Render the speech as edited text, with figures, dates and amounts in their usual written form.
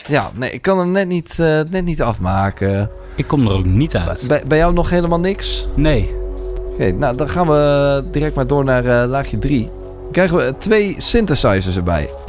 Ja, nee, ik kan hem net niet afmaken. Ik kom er ook niet uit. Bij jou nog helemaal niks? Nee. Oké, nou dan gaan we direct maar door naar laagje 3. Dan krijgen we 2 synthesizers erbij.